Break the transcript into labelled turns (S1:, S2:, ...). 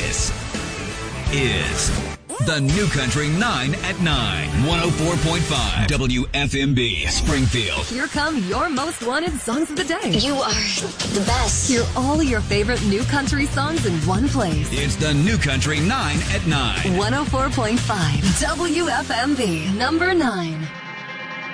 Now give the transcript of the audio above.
S1: This is the New Country 9 at 9, 104.5 WFMB, Springfield.
S2: Here come your most wanted songs of the day.
S3: You are the best.
S2: Hear all your favorite new country songs in one place.
S1: It's the New Country 9 at 9.
S2: 104.5 WFMB, number 9.